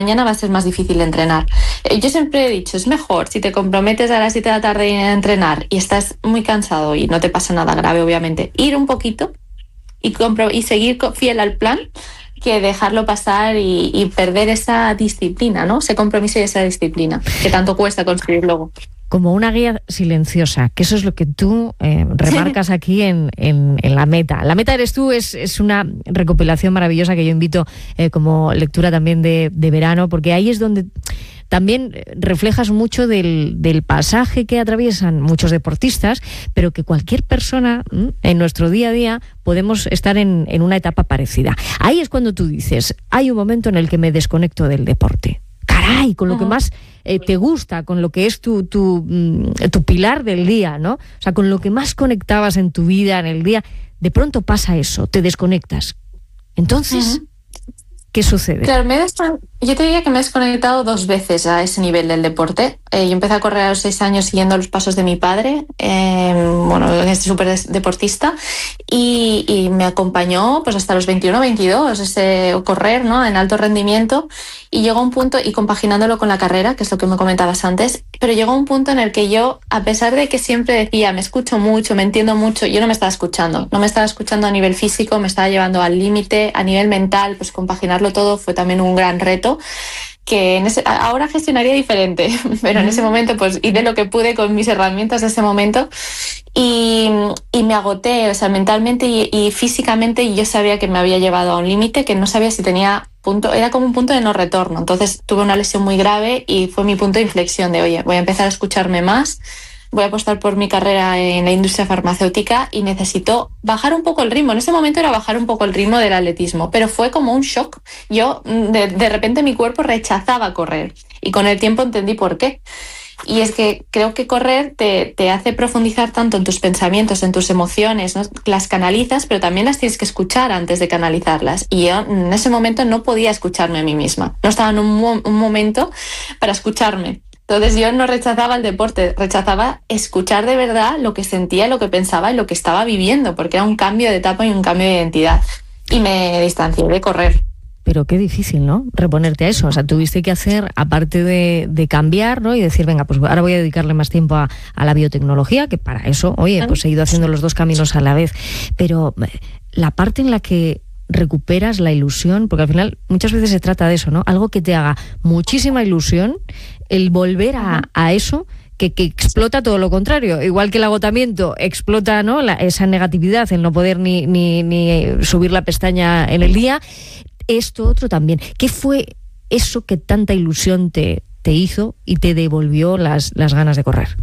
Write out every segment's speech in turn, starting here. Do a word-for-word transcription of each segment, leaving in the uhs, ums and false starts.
mañana va a ser más difícil entrenar. Yo siempre he dicho, es mejor si te comprometes a las siete de la tarde a entrenar y estás muy cansado y no te pasa nada grave, obviamente, ir un poquito y, compro- y seguir fiel al plan, que dejarlo pasar y, y perder esa disciplina, ¿no? Ese compromiso y esa disciplina que tanto cuesta construir luego. Como una guía silenciosa, que eso es lo que tú eh, remarcas aquí en, en, en la meta. La meta eres tú, es, es una recopilación maravillosa que yo invito eh, como lectura también de, de verano, porque ahí es donde también reflejas mucho del, del pasaje que atraviesan muchos deportistas, pero que cualquier persona en nuestro día a día podemos estar en, en una etapa parecida. Ahí es cuando tú dices, hay un momento en el que me desconecto del deporte. Caray, con lo que más eh, te gusta, con lo que es tu, tu, tu pilar del día, ¿no? O sea, con lo que más conectabas en tu vida, en el día, de pronto pasa eso, te desconectas. Entonces, uh-huh. ¿qué sucede? Claro, me he descon- yo te diría que me he desconectado dos veces a ese nivel del deporte. Eh, yo empecé a correr a los seis años siguiendo los pasos de mi padre, eh, bueno, es súper deportista, y, y me acompañó pues hasta los veintiuno, veintidós, ese correr, ¿no?, en alto rendimiento, y llegó un punto, y compaginándolo con la carrera, que es lo que me comentabas antes, pero llegó un punto en el que yo, a pesar de que siempre decía, me escucho mucho, me entiendo mucho, yo no me estaba escuchando, no me estaba escuchando a nivel físico, me estaba llevando al límite, a nivel mental, pues compaginarlo todo fue también un gran reto, que en ese, ahora gestionaría diferente, pero en ese momento pues hice lo que pude con mis herramientas de ese momento y, y me agoté, o sea, mentalmente y, y físicamente, y yo sabía que me había llevado a un límite, que no sabía si tenía punto, era como un punto de no retorno. Entonces tuve una lesión muy grave y fue mi punto de inflexión de, oye, voy a empezar a escucharme más, voy a apostar por mi carrera en la industria farmacéutica y necesito bajar un poco el ritmo. En ese momento era bajar un poco el ritmo del atletismo, pero fue como un shock. Yo, de, de repente mi cuerpo rechazaba correr y con el tiempo entendí por qué. Y es que creo que correr te, te hace profundizar tanto en tus pensamientos, en tus emociones, ¿no? Las canalizas, pero también las tienes que escuchar antes de canalizarlas. Y yo en ese momento no podía escucharme a mí misma. No estaba en un, mo- un momento para escucharme. Entonces yo no rechazaba el deporte, rechazaba escuchar de verdad lo que sentía, lo que pensaba y lo que estaba viviendo, porque era un cambio de etapa y un cambio de identidad. Y me distancié de correr. Pero qué difícil, ¿no?, reponerte a eso. O sea, tuviste que hacer, aparte de, de cambiar, ¿no?, y decir, venga, pues ahora voy a dedicarle más tiempo a, a la biotecnología, que para eso, oye, pues he ido haciendo los dos caminos a la vez. Pero la parte en la que recuperas la ilusión, porque al final muchas veces se trata de eso, ¿no? Algo que te haga muchísima ilusión, el volver a, a eso, que, que explota todo lo contrario. Igual que el agotamiento explota, ¿no?, la, esa negatividad, el no poder ni, ni, ni subir la pestaña en el día. Esto otro también. ¿Qué fue eso que tanta ilusión te, te hizo y te devolvió las, las ganas de correr?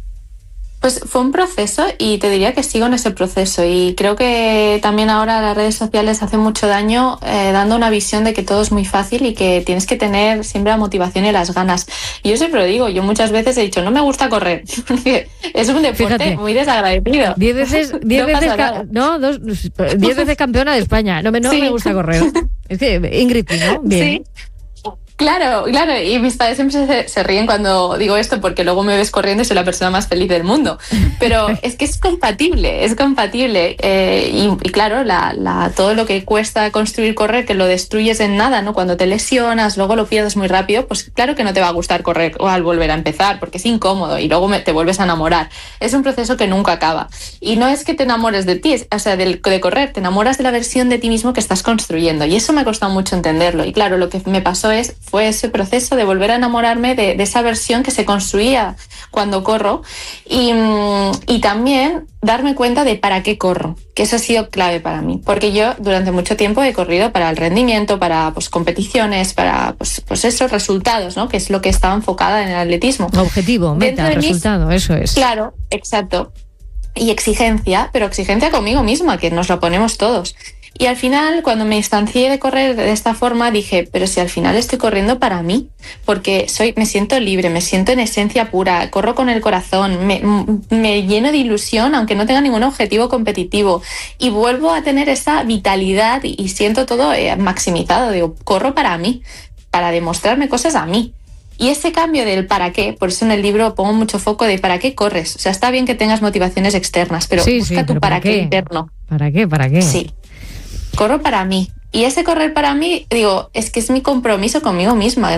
Pues fue un proceso y te diría que sigo en ese proceso, y creo que también ahora las redes sociales hacen mucho daño eh, dando una visión de que todo es muy fácil y que tienes que tener siempre la motivación y las ganas. Y yo siempre lo digo, yo muchas veces he dicho, no me gusta correr, es un deporte Fíjate, muy desagradecido. Diez veces, diez no veces, ca- no, dos, diez veces campeona de España, no me, no sí. me gusta correr. Es que Ingrid, ¿no? Bien. Sí. Claro, claro, y mis padres siempre se, se ríen cuando digo esto, porque luego me ves corriendo y soy la persona más feliz del mundo, pero es que es compatible, es compatible, eh, y, y claro, la, la, todo lo que cuesta construir correr, que lo destruyes en nada, ¿no? Cuando te lesionas, luego lo pierdes muy rápido, pues claro que no te va a gustar correr o al volver a empezar, porque es incómodo y luego me, te vuelves a enamorar. Es un proceso que nunca acaba, y no es que te enamores de ti, o sea, de, de correr, te enamoras de la versión de ti mismo que estás construyendo, y eso me ha costado mucho entenderlo. Y claro, lo que me pasó es fue ese proceso de volver a enamorarme de, de esa versión que se construía cuando corro, y, y también darme cuenta de para qué corro, que eso ha sido clave para mí, porque yo durante mucho tiempo he corrido para el rendimiento, para pues, competiciones, para pues, pues esos resultados, ¿no?, que es lo que estaba enfocada en el atletismo. Objetivo, meta, de resultado, mis... eso es. Claro, exacto. Y exigencia, pero exigencia conmigo misma, que nos lo ponemos todos. Y al final, cuando me distancié de correr de esta forma, dije, pero si al final estoy corriendo para mí, porque soy, me siento libre, me siento en esencia pura, corro con el corazón, me, me lleno de ilusión, aunque no tenga ningún objetivo competitivo, y vuelvo a tener esa vitalidad y, y siento todo eh, maximizado. Digo, corro para mí, para demostrarme cosas a mí. Y ese cambio del para qué, por eso en el libro pongo mucho foco de para qué corres. O sea, está bien que tengas motivaciones externas, pero sí, busca sí, tu pero para ¿para qué qué interno. ¿Para qué? ¿Para qué? Sí. Corro para mí, Y ese correr para mí, digo, es que es mi compromiso conmigo misma.